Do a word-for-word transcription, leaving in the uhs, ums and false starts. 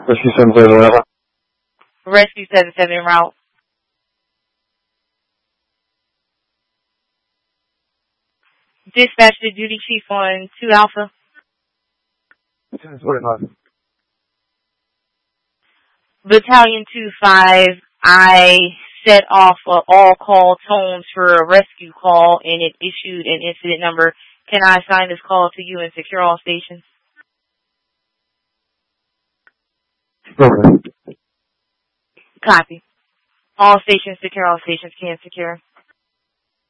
Rescue seven seven route. Rescue seven seven route. Dispatch to duty chief on two Alpha. ten forty-five. Battalion two five, I set off uh, all call tones for a rescue call and it issued an incident number. Can I assign this call to you and secure all stations? Affirmative. Copy. All stations secure, all stations can secure.